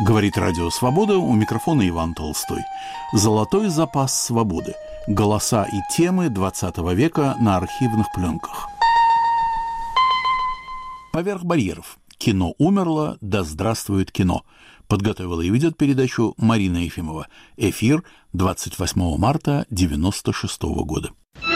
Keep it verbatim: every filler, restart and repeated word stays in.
Говорит Радио Свобода, у микрофона Иван Толстой. Золотой запас свободы. Голоса и темы двадцатого века на архивных пленках. Поверх барьеров. Кино умерло, да здравствует кино. Подготовила и ведет передачу Марина Ефимова. Эфир двадцать восьмого марта девяносто шестого года.